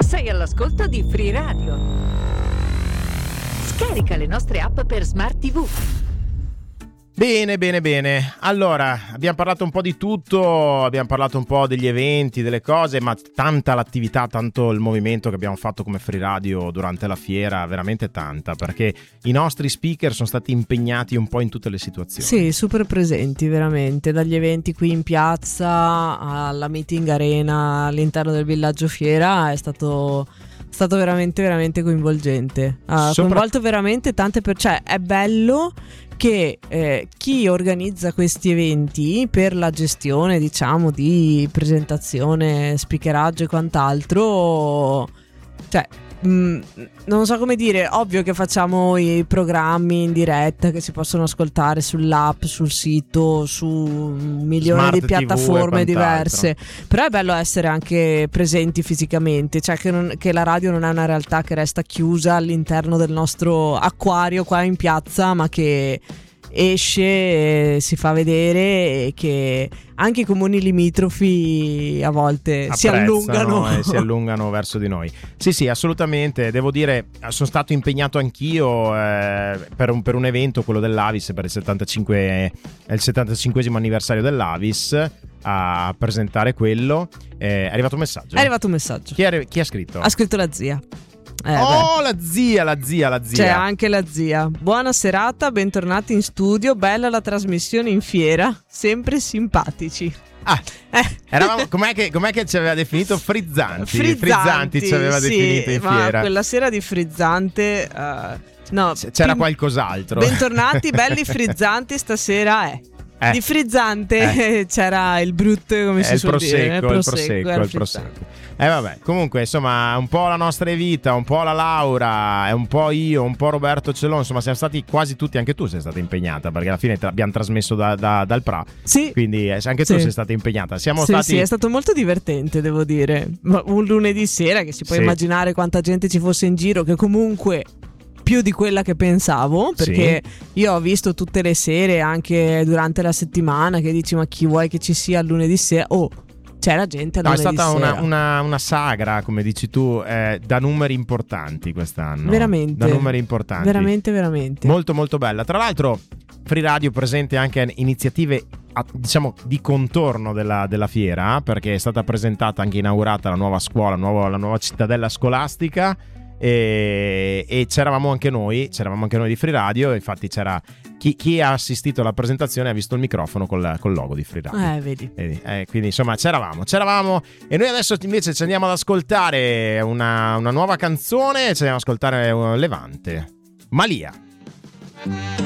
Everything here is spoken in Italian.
Sei all'ascolto di Free Radio. Scarica le nostre app per Smart TV. Bene. Allora, abbiamo parlato un po' di tutto, abbiamo parlato un po' degli eventi, delle cose, ma tanta l'attività, tanto il movimento che abbiamo fatto come Free Radio durante la fiera, veramente tanta, perché i nostri speaker sono stati impegnati un po' in tutte le situazioni. Sì, super presenti veramente, dagli eventi qui in piazza alla meeting arena all'interno del villaggio fiera, è stato veramente coinvolgente. Ha coinvolto veramente tante cioè è bello che chi organizza questi eventi per la gestione, diciamo, di presentazione, speakeraggio e quant'altro, cioè non so come dire, ovvio che facciamo i programmi in diretta che si possono ascoltare sull'app, sul sito, su milioni Smart di piattaforme TV e diverse, però è bello essere anche presenti fisicamente, cioè che la radio non è una realtà che resta chiusa all'interno del nostro acquario qua in piazza, ma che esce, si fa vedere, e che anche i comuni limitrofi a volte si allungano e si allungano verso di noi. Sì, assolutamente. Devo dire, sono stato impegnato anch'io per un evento, quello dell'Avis, per il 75esimo anniversario dell'Avis, a presentare quello. È arrivato un messaggio. Chi ha scritto? Ha scritto la zia. La zia. C'è anche la zia. Buona serata, bentornati in studio. Bella la trasmissione in fiera, sempre simpatici. Eravamo, com'è che ci aveva definito? Frizzanti ci aveva definito in fiera. Ma quella sera di frizzante no, c'era qualcos'altro. Bentornati, belli frizzanti stasera di frizzante c'era il brutto, come si suol dire, il prosecco. Vabbè, comunque insomma un po' la nostra Evita, un po' la Laura, un po' io, un po' Roberto Celò, insomma siamo stati quasi tutti, anche tu sei stata impegnata, perché alla fine abbiamo trasmesso dal PRA. Sì. Quindi anche tu sei stata impegnata. Sì, è stato molto divertente, devo dire. Un lunedì sera che si può immaginare quanta gente ci fosse in giro, che comunque più di quella che pensavo, perché io ho visto tutte le sere, anche durante la settimana, che dici ma chi vuoi che ci sia il lunedì sera? C'era gente è stata una sagra, come dici tu, da numeri importanti quest'anno. Veramente. Da numeri importanti. Veramente. Molto molto bella. Tra l'altro Free Radio presente anche iniziative diciamo di contorno della fiera, perché è stata presentata, anche inaugurata la nuova scuola, la nuova cittadella scolastica, e c'eravamo anche noi di Free Radio. Infatti c'era chi ha assistito alla presentazione, ha visto il microfono col logo di Free Radio. Vedi. Quindi insomma c'eravamo, e noi adesso invece ci andiamo ad ascoltare una nuova canzone. Ci andiamo ad ascoltare Levante, Malia.